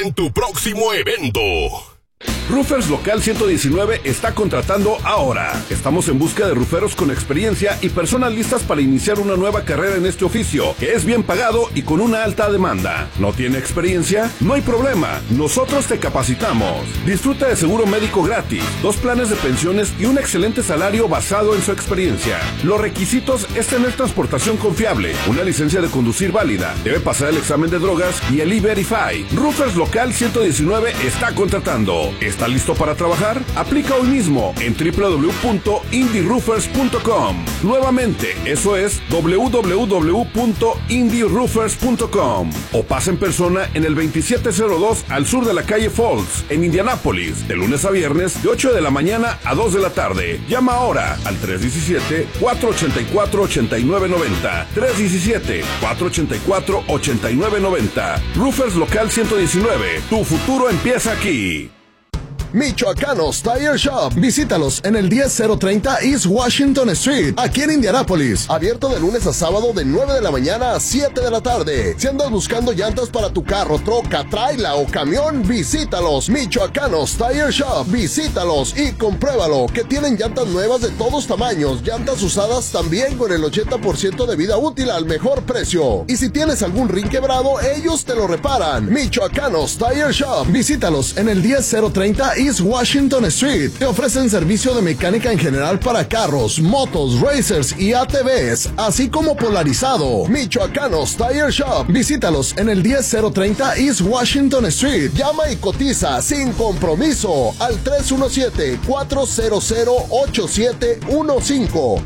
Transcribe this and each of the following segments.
en tu próximo evento. Roofers Local 119 está contratando ahora. Estamos en busca de rooferos con experiencia y personas listas para iniciar una nueva carrera en este oficio, que es bien pagado y con una alta demanda. ¿No tiene experiencia? No hay problema. Nosotros te capacitamos. Disfruta de seguro médico gratis, 2 planes de pensiones y un excelente salario basado en su experiencia. Los requisitos es tener transportación confiable, una licencia de conducir válida, debe pasar el examen de drogas y el E-Verify. Roofers Local 119 está contratando. ¿Está listo para trabajar? Aplica hoy mismo en www.indieroofers.com. Nuevamente, eso es www.indieroofers.com. O pasa en persona en el 2702 al sur de la calle Falls, en Indianápolis, de lunes a viernes de 8 de la mañana a 2 de la tarde. Llama ahora al 317-484-8990. 317-484-8990. Roofers Local 119. Tu futuro empieza aquí. Michoacanos Tire Shop. Visítalos en el 10030 East Washington Street, aquí en Indianápolis. Abierto de lunes a sábado de 9 de la mañana a 7 de la tarde. Si andas buscando llantas para tu carro, troca, trailer o camión, visítalos. Michoacanos Tire Shop. Visítalos y compruébalo, que tienen llantas nuevas de todos tamaños, llantas usadas también con el 80% de vida útil al mejor precio. Y si tienes algún rin quebrado, ellos te lo reparan. Michoacanos Tire Shop. Visítalos en el 10030 East Washington Street. Te ofrecen servicio de mecánica en general para carros, motos, racers y ATVs, así como polarizado. Michoacanos Tire Shop. Visítalos en el 10030 East Washington Street. Llama y cotiza sin compromiso al 317-400-8715.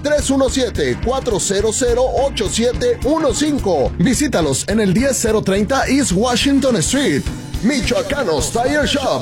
317-400-8715. Visítalos en el 10030 East Washington Street. Michoacanos Tire Shop.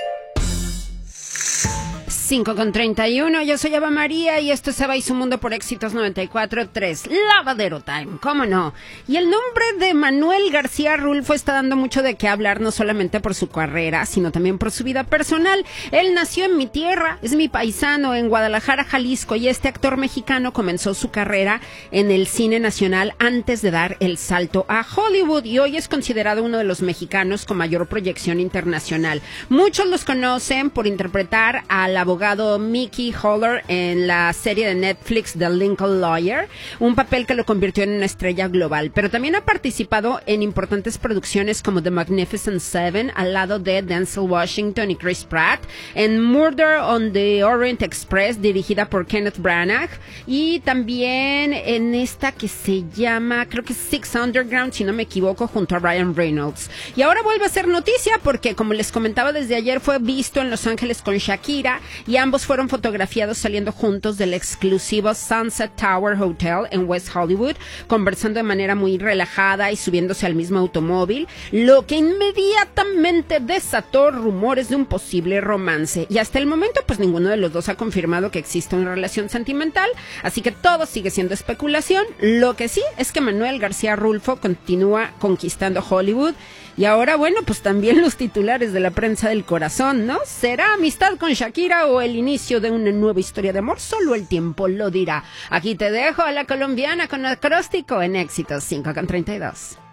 5:31, yo soy Ava María y esto es Ava y su Mundo por Éxitos 94.3, Lavadero Time, ¿cómo no? Y el nombre de Manuel García Rulfo está dando mucho de qué hablar, no solamente por su carrera, sino también por su vida personal. Él nació en mi tierra, es mi paisano, en Guadalajara, Jalisco, y este actor mexicano comenzó su carrera en el cine nacional antes de dar el salto a Hollywood, y hoy es considerado uno de los mexicanos con mayor proyección internacional. Muchos los conocen por interpretar al abogado Mickey Haller en la serie de Netflix The Lincoln Lawyer, un papel que lo convirtió en una estrella global, pero también ha participado en importantes producciones como The Magnificent Seven al lado de Denzel Washington y Chris Pratt, en Murder on the Orient Express dirigida por Kenneth Branagh, y también en esta que se llama, creo que Six Underground, si no me equivoco, junto a Ryan Reynolds. Y ahora vuelve a ser noticia porque, como les comentaba desde ayer, fue visto en Los Ángeles con Shakira, y ambos fueron fotografiados saliendo juntos del exclusivo Sunset Tower Hotel en West Hollywood, conversando de manera muy relajada y subiéndose al mismo automóvil, lo que inmediatamente desató rumores de un posible romance. Y hasta el momento, pues ninguno de los dos ha confirmado que existe una relación sentimental, así que todo sigue siendo especulación. Lo que sí es que Manuel García Rulfo continúa conquistando Hollywood. Y ahora, bueno, pues también los titulares de la prensa del corazón, ¿no? ¿Será amistad con Shakira o el inicio de una nueva historia de amor? Solo el tiempo lo dirá. Aquí te dejo a la colombiana con acróstico en Éxitos 5:32.